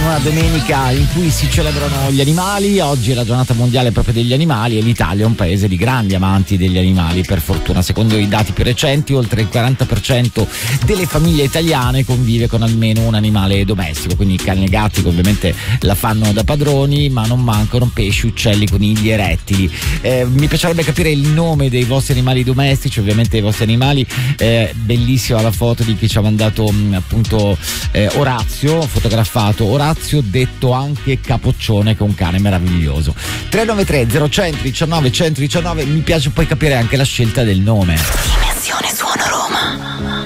una domenica in cui si celebrano gli animali. Oggi è la giornata mondiale proprio degli animali e l'Italia è un paese di grandi amanti degli animali, per fortuna. Secondo i dati più recenti, oltre il 40% delle famiglie italiane convive con almeno un animale domestico, quindi i cani e i gatti che ovviamente la fanno da padroni, ma non mancano pesci, uccelli, conigli e rettili. Mi piacerebbe capire il nome dei vostri animali domestici, ovviamente i vostri animali. Bellissima la foto di chi ci ha mandato appunto Orazio, fotografato Orazio, detto anche Capoccione, che è un cane meraviglioso. 393 019 119. Mi piace poi capire anche la scelta del nome. Dimensione Suono Roma.